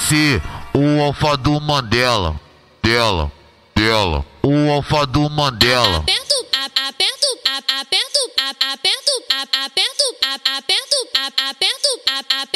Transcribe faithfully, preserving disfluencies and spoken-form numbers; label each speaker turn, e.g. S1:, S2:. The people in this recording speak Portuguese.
S1: ser o alfa do Mandela. Dela, dela, o alfa do Mandela.
S2: Aperto, a- aperto, a- aperto, a- aperto, a- aperto, a- aperto, a- aperto, a- aperto, a- aperto.